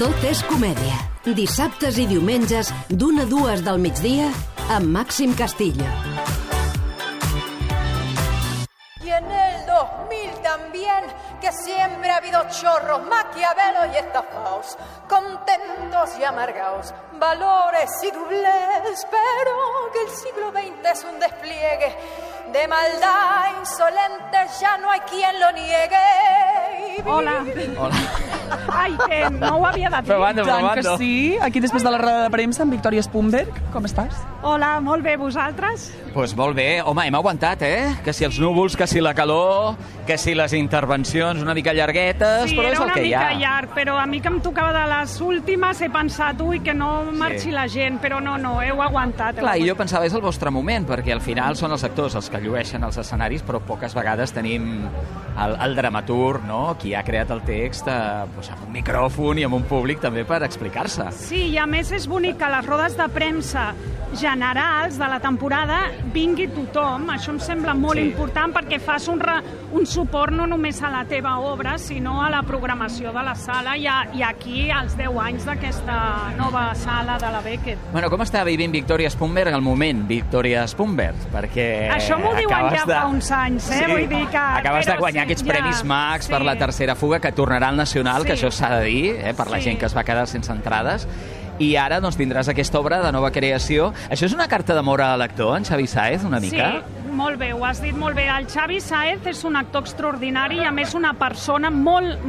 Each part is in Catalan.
Tot és comèdia. Dissabtes i diumenges, d'1 a 2 del migdia, amb Màxim Castillo. Y en el 2000 también, que siempre ha habido chorros, maquiavelos y estafaos, contentos y amargaos, valores y doblez, pero que el siglo XX es un despliegue de maldad insolente, ya no hay quien lo niegue. Hola. Ai, que no ho havia de dir. Provando. Que sí. Aquí després de la roda de premsa amb Victòria Spumberg. Com estàs? Hola, molt bé, vosaltres? Pues molt bé. Home, hem aguantat, Que si els núvols, que si la calor, que si les intervencions una mica llarguetes, Sí, però és el que hi ha. era una mica llarg, però a mi que em tocava de les últimes he pensat, que no marxi la gent, però no, heu aguantat. Clar, i jo pensava, és el vostre moment, perquè al final són els actors els que llueixen els escenaris, però poques vegades tenim el dramaturg, no?, qui ha creat el text amb un micròfon i amb un públic també per explicar-se. Sí, i a més és bonic que a les rodes de premsa generals de la temporada vingui tothom. Això em sembla molt important perquè fas un suport no només a la teva obra, sinó a la programació de la sala i aquí als 10 anys d'aquesta nova sala de la Beckett. Bueno, com està vivint Victòria Spumberg al moment, Victòria Spumberg? Perquè això m'ho diuen ja fa uns anys, Sí, vull dir que... acabes de guanyar aquests Premis Max per la tercera fuga, que tornarà al Nacional, que això s'ha de dir, per la gent que es va quedar sense entrades. I ara doncs, tindràs aquesta obra de nova creació. Això és una carta d'amor a l'actor, en Xavi Sáez, una mica? Sí, molt bé, ho has dit molt bé. El Xavi Sáez és un actor extraordinari i a més una persona molt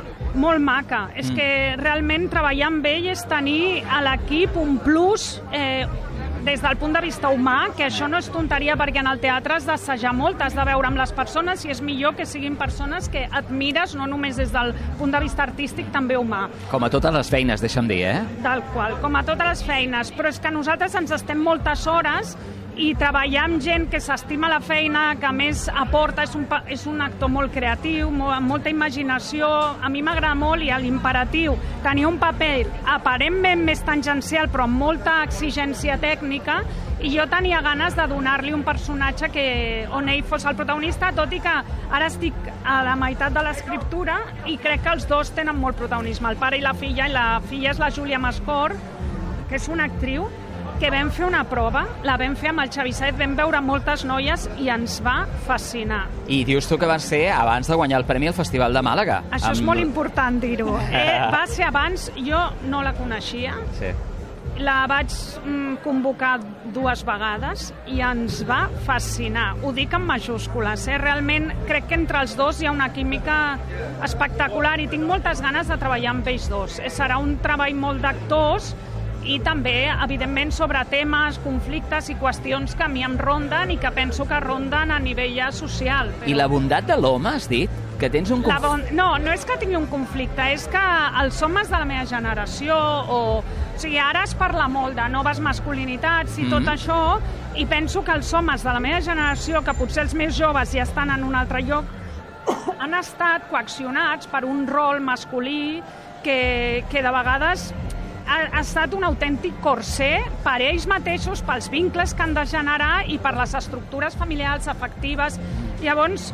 maca. És que realment treballar amb ell és tenir a l'equip un plus des del punt de vista humà, que això no és tonteria perquè en el teatre has d'assajar molt, has de veure amb les persones i és millor que siguin persones que admires no només des del punt de vista artístic, també humà. Com a totes les feines, deixa'm dir, Tal qual, com a totes les feines, però és que nosaltres ens estem moltes hores i treballar amb gent que s'estima la feina, que a més aporta, és un actor molt creatiu, amb molta imaginació. A mi m'agrada molt i a l'Imperatiu tenia un paper aparentment més tangencial però amb molta exigència tècnica i jo tenia ganes de donar-li un personatge on ell fos el protagonista, tot i que ara estic a la meitat de l'escriptura i crec que els dos tenen molt protagonisme, el pare i la filla és la Júlia Mascor, que és una actriu que vam fer una prova, la vam fer amb el Xavi Sáez, vam veure moltes noies i ens va fascinar. I dius tu que va ser abans de guanyar el premi al Festival de Màlaga. Això és molt important dir-ho. Va ser abans, jo no la coneixia, la vaig convocar 2 vegades i ens va fascinar. Ho dic en majúscules, Realment crec que entre els dos hi ha una química espectacular i tinc moltes ganes de treballar amb ells dos. Serà un treball molt d'actors i també, evidentment, sobre temes, conflictes i qüestions que a mi em ronden i que penso que ronden a nivell ja social. I la bondat de l'home, has dit? Que tens un conflicte? No és que tingui un conflicte, és que els homes de la meva generació, o sigui, ara es parla molt de noves masculinitats i tot això, i penso que els homes de la meva generació, que potser els més joves ja estan en un altre lloc, han estat coaccionats per un rol masculí que de vegades ha estat un autèntic corser per ells mateixos, pels vincles que han de generar i per les estructures familiars, afectives. Llavors,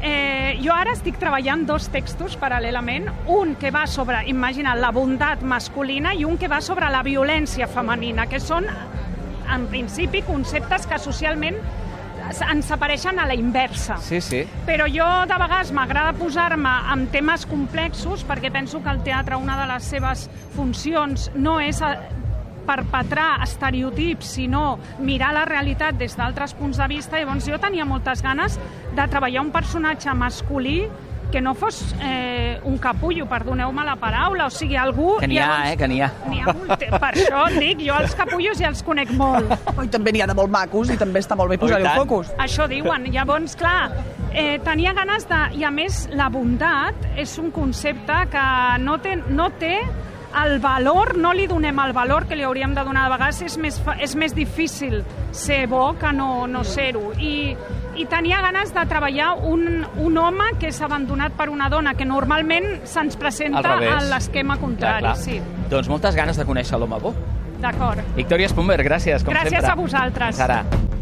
jo ara estic treballant 2 textos paral·lelament, un que va sobre, imagina, la bondat masculina i un que va sobre la violència femenina, que són, en principi, conceptes que socialment ens apareixen a la inversa. Sí. Però jo de vegades m'agrada posar-me amb temes complexos perquè penso que el teatre, una de les seves funcions no és perpetrar estereotips, sinó mirar la realitat des d'altres punts de vista. Llavors jo tenia moltes ganes de treballar un personatge masculí que no fos un capullo, perdoneu-me la paraula, o sigui, algú... Que n'hi ha, que n'hi ha. Per això dic, jo els capullos ja els conec molt. I també n'hi ha de molt macos i també està molt bé posar-hi el focus. Això diuen. Llavors, clar, tenia ganes de... I a més, la bondat és un concepte que no té el valor, no li donem el valor que li hauríem de donar. De vegades és més difícil ser bo que no ser-ho. I tenia ganes de treballar un home que és abandonat per una dona, que normalment se'ns presenta a l'esquema contrari. Sí. Doncs moltes ganes de conèixer l'home bo. D'acord. Victòria Spumberg, gràcies, com sempre. Gràcies a vosaltres. Fins ara.